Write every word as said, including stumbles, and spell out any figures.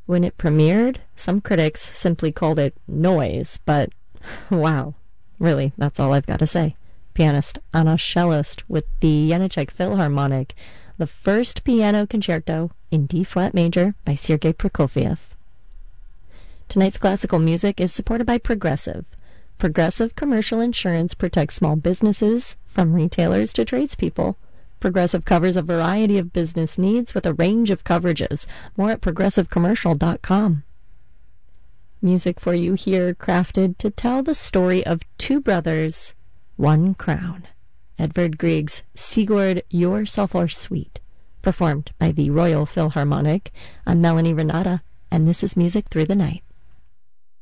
When it premiered, some critics simply called it noise, but wow, really, that's all I've got to say. Pianist Anna Cellist with the Janáček Philharmonic, the first piano concerto in D-flat major by Sergei Prokofiev. Tonight's classical music is supported by Progressive. Progressive Commercial Insurance protects small businesses, from retailers to tradespeople. Progressive covers a variety of business needs with a range of coverages. More at progressive commercial dot com. Music for you here crafted to tell the story of two brothers, one crown. Edvard Grieg's Sigurd Your Sulphur Suite, performed by the Royal Philharmonic. I'm Melanie Renata, and this is Music Through the Night.